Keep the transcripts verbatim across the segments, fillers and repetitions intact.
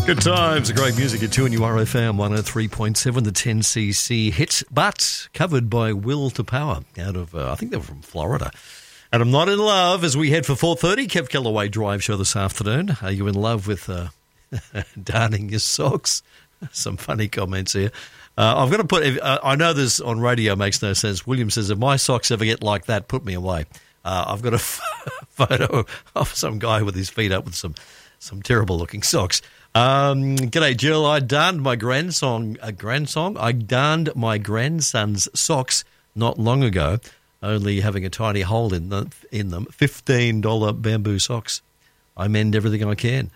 Good times, great music at two and U R F M one oh three point seven, the ten C C hits, but covered by Will to Power out of, uh, I think they were from Florida. And I'm not in love as we head for four thirty, Kev Kellaway Drive Show this afternoon. Are you in love with uh, darning your socks? Some funny comments here. Uh, I'm going to put, uh, I know this on radio makes no sense. William says, if my socks ever get like that, put me away. Uh, I've got a photo of some guy with his feet up with some, some terrible looking socks. Um, g'day, Jill. I darned my grandson, a grandson. I darned my grandson's socks not long ago, only having a tiny hole in them. In them, fifteen dollars bamboo socks. I mend everything I can.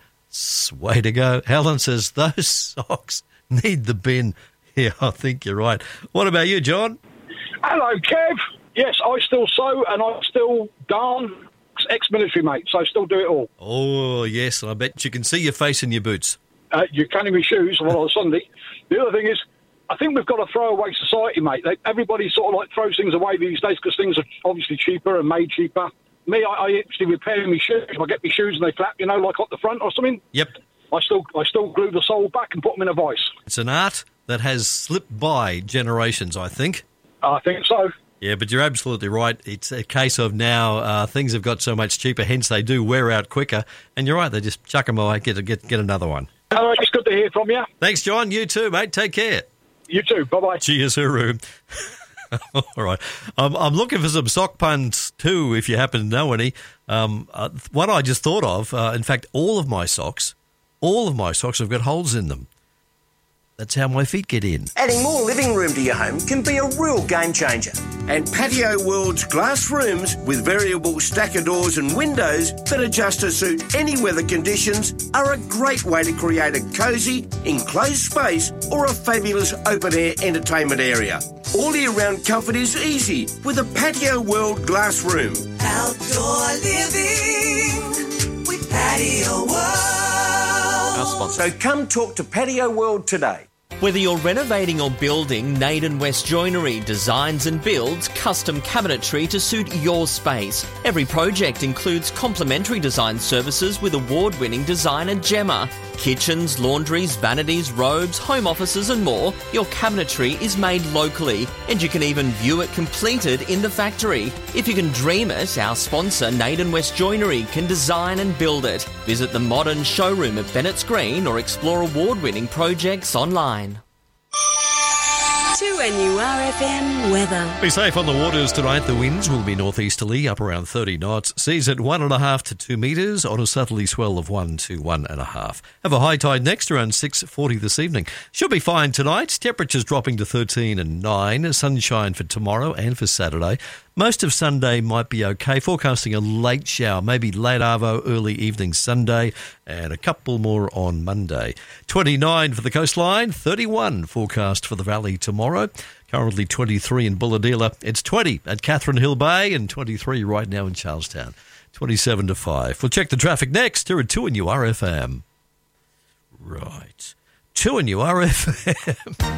Way to go. Helen says those socks need the bin. Yeah, I think you're right. What about you, John? Hello, Kev. Yes, I still sew and I still darn. Ex-military, mate, so still do it all. Oh, yes, I bet you can see your face in your boots. Uh, you can in my shoes on a Sunday. The other thing is, I think we've got a throwaway society, mate. They, everybody sort of like throws things away these days because things are obviously cheaper and made cheaper. Me, I, I actually repair my shoes. I get my shoes and they flap, you know, like up the front or something. Yep. I still, I still glue the sole back and put them in a vice. It's an art that has slipped by generations, I think. I think so. Yeah, but you're absolutely right. It's a case of now uh, things have got so much cheaper, hence they do wear out quicker. And you're right, they just chuck them away, get get get another one. All right, it's good to hear from you. Thanks, John. You too, mate. Take care. You too. Bye-bye. Cheers, hooroo. All right. I'm, I'm looking for some sock puns too, if you happen to know any. Um, uh, one I just thought of, uh, in fact, all of my socks, all of my socks have got holes in them. That's how my feet get in. Adding more living room to your home can be a real game changer. And Patio World's glass rooms with variable stacker doors and windows that adjust to suit any weather conditions are a great way to create a cosy, enclosed space or a fabulous open-air entertainment area. All year-round comfort is easy with a Patio World glass room. Outdoor living with Patio World. So come talk to Patio World today. Whether you're renovating or building, Naden West Joinery designs and builds custom cabinetry to suit your space. Every project includes complimentary design services with award-winning designer Gemma. Kitchens, laundries, vanities, robes, home offices and more, your cabinetry is made locally and you can even view it completed in the factory. If you can dream it, our sponsor Naden West Joinery can design and build it. Visit the modern showroom at Bennett's Green or explore award-winning projects online. two N U R F M weather. Be safe on the waters tonight. The winds will be northeasterly, up around thirty knots. Seas at one and a half to two metres on a southerly swell of one to one and a half. Have a high tide next around six forty this evening. Should be fine tonight. Temperatures dropping to thirteen and nine. Sunshine for tomorrow and for Saturday. Most of Sunday might be okay. Forecasting a late shower, maybe late arvo, early evening Sunday, and a couple more on Monday. twenty-nine for the coastline, thirty-one forecast for the valley tomorrow. Currently twenty-three in Bulahdelah. It's twenty at Catherine Hill Bay and twenty-three right now in Charlestown. twenty-seven to five. We'll check the traffic next here at two N U R F M. Right. two N U R F M.